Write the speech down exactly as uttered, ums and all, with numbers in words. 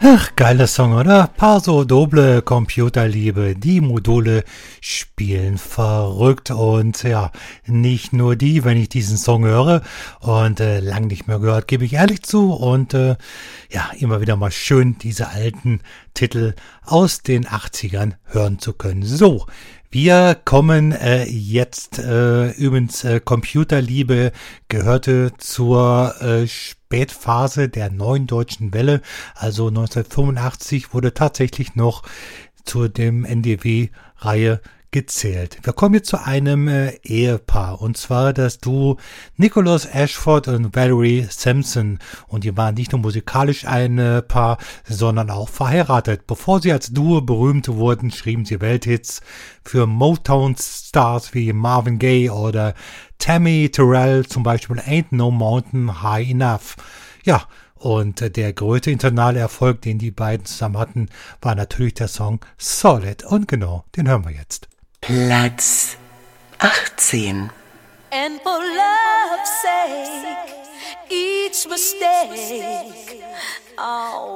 Ach, geiler Song, oder? Paso Doble Computerliebe. Die Module spielen verrückt und ja, nicht nur die, wenn ich diesen Song höre und äh, lang nicht mehr gehört, gebe ich ehrlich zu und äh, ja, immer wieder mal schön diese alten Titel aus den achtzigern hören zu können. So, wir kommen äh, jetzt äh, übrigens äh, Computerliebe gehörte zur äh, Spätphase der neuen deutschen Welle, also neunzehnhundertfünfundachtzig wurde tatsächlich noch zu dem N D W-Reihe gezählt. Wir kommen jetzt zu einem äh, Ehepaar und zwar das Duo Nicholas Ashford und Valerie Simpson und die waren nicht nur musikalisch ein äh, Paar, sondern auch verheiratet. Bevor sie als Duo berühmt wurden, schrieben sie Welthits für Motown-Stars wie Marvin Gaye oder Tammy Terrell, zum Beispiel Ain't No Mountain High Enough. Ja, und äh, der größte internationale Erfolg, den die beiden zusammen hatten, war natürlich der Song Solid. Und genau, den hören wir jetzt. Platz achtzehn. And for love's sake, each mistake, oh.